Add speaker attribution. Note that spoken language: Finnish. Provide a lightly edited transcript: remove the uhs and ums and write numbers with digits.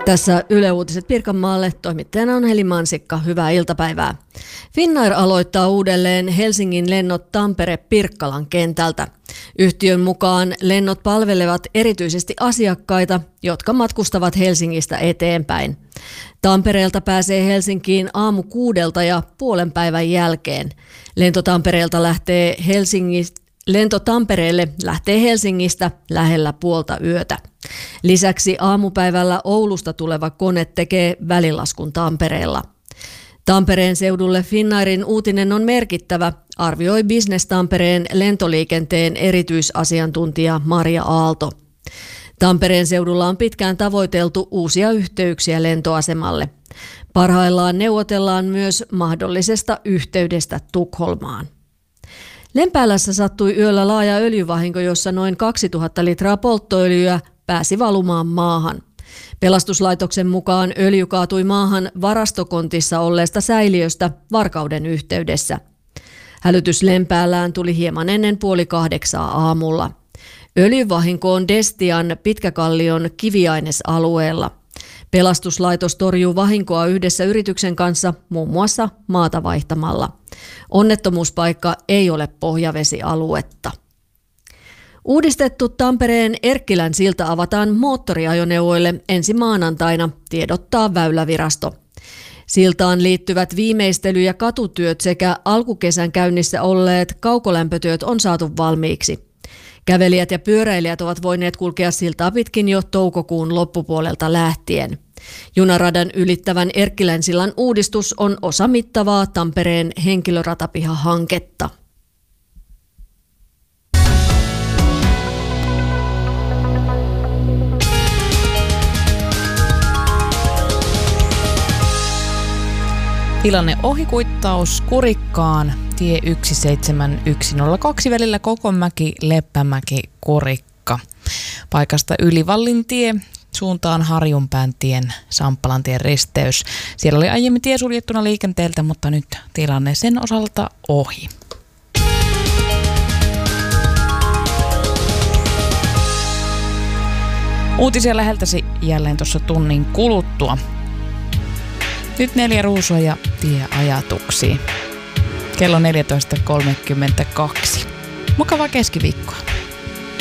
Speaker 1: Tässä Yle Uutiset Pirkanmaalle. Toimittajana on Heli Mansikka. Hyvää iltapäivää. Finnair aloittaa uudelleen Helsingin lennot Tampere-Pirkkalan kentältä. Yhtiön mukaan lennot palvelevat erityisesti asiakkaita, jotka matkustavat Helsingistä eteenpäin. Tampereelta pääsee Helsinkiin aamu 6:00 ja puolen päivän jälkeen. Lento Tampereelle lähtee Helsingistä lähellä puolta yötä. Lisäksi aamupäivällä Oulusta tuleva kone tekee välilaskun Tampereella. Tampereen seudulle Finnairin uutinen on merkittävä, arvioi Business Tampereen lentoliikenteen erityisasiantuntija Maria Aalto. Tampereen seudulla on pitkään tavoiteltu uusia yhteyksiä lentoasemalle. Parhaillaan neuvotellaan myös mahdollisesta yhteydestä Tukholmaan. Lempäälässä sattui yöllä laaja öljyvahinko, jossa noin 2000 litraa polttoöljyä pääsi valumaan maahan. Pelastuslaitoksen mukaan öljy kaatui maahan varastokontissa olleesta säiliöstä varkauden yhteydessä. Hälytys Lempäälään tuli hieman ennen 7:30 aamulla. Öljyvahinko on Destian Pitkäkallion kiviainesalueella. Pelastuslaitos torjuu vahinkoa yhdessä yrityksen kanssa muun muassa maata vaihtamalla. Onnettomuuspaikka ei ole pohjavesialuetta. Uudistettu Tampereen Erkkilän silta avataan moottoriajoneuvoille ensi maanantaina, tiedottaa Väylävirasto. Siltaan liittyvät viimeistely- ja katutyöt sekä alkukesän käynnissä olleet kaukolämpötyöt on saatu valmiiksi. Kävelijät ja pyöräilijät ovat voineet kulkea siltaa pitkin jo toukokuun loppupuolelta lähtien. Junaradan ylittävän Erkkilänsillan uudistus on osa mittavaa Tampereen henkilöratapiha-hanketta.
Speaker 2: Tilanne ohikuittaus Kurikkaan tie 17102 välillä Kokonmäki, Leppämäki, Kurikka. Paikasta yli Vallintie suuntaan Harjunpääntien Samppalantien risteys. Siellä oli aiemmin tie suljettuna liikenteeltä, mutta nyt tilanne sen osalta ohi. Uutisia läheltäsi jälleen tuossa tunnin kuluttua. Nyt 4 ruusua ja tie ajatuksiin. Kello 14.32. Mukavaa keskiviikkoa.